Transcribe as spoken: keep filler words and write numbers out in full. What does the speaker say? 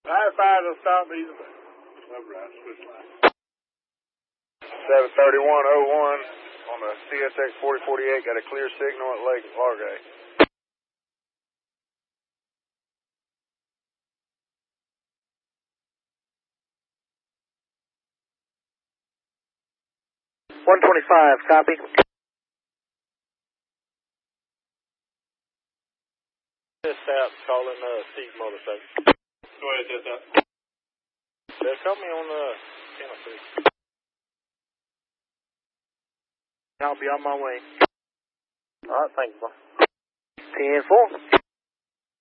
nine five will stop either way. Over right, switch line. seven thirty-one oh one on the C S X forty forty-eight, got a clear signal at Lake Largay. one twenty-five, copy. This out calling uh, Steve Motorcycle. Go ahead, this out. They called me on uh, Tennessee. I'll be on my way. All right, thank you, boy. ten four.